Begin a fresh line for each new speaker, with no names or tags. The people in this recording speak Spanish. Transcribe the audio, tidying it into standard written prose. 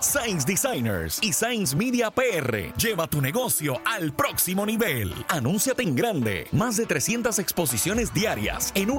Science Designers y Science Media PR. Lleva tu negocio al próximo nivel. Anúnciate en grande. Más de 300 exposiciones diarias en